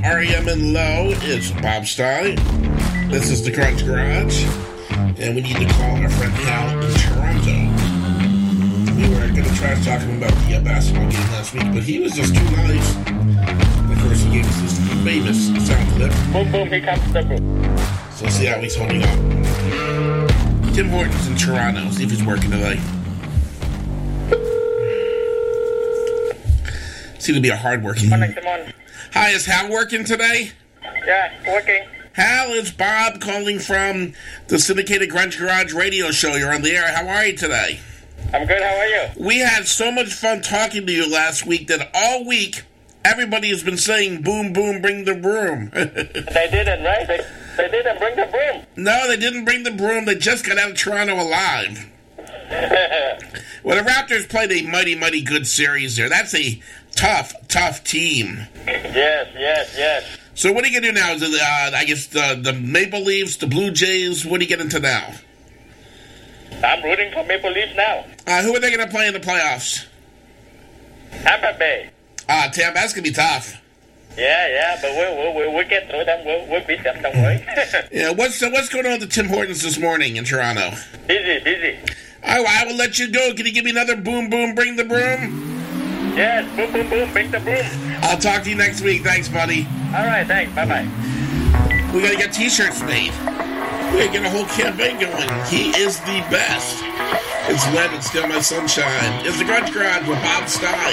REM and Low. It's Bob Stein. This is the Grunge Garage. And we need to call our friend Hal in Toronto. We were going to try to talk to him about the basketball game last week, but he was just too nice. And of course, he gave us this famous sound clip. Boom, boom, here comes the boom. So let's see how he's holding up. Tim Hortons in Toronto. See if he's working today. Seems to be a hard working. Come on. Hi, is Hal working today? Yeah, working. Hal, it's Bob calling from the syndicated Grunge Garage radio show. You're on the air. How are you today? I'm good. How are you? We had so much fun talking to you last week that all week everybody has been saying, boom, boom, bring the broom. They didn't, right? They didn't bring the broom. No, they didn't bring the broom. They just got out of Toronto alive. Well, the Raptors played a mighty, mighty good series there. That's a tough team. Yes. So what are you going to do now? Is it, I guess the Maple Leafs, the Blue Jays, what are you getting into now? I'm rooting for Maple Leafs now. Who are they going to play in the playoffs? Tampa Bay. Tampa, that's going to be tough. Yeah, but we'll get through them. We'll beat them, don't worry. Yeah, what's going on with the Tim Hortons this morning in Toronto? Busy. I will let you go. Can you give me another boom, boom, bring the broom? Yes, boom, boom, boom, bring the broom. I'll talk to you next week. Thanks, buddy. All right, thanks. Bye-bye. We got to get T-shirts made. We got to get a whole campaign going. He is the best. It's Len and Still My Sunshine. It's the Grunge Garage with Bob Stein.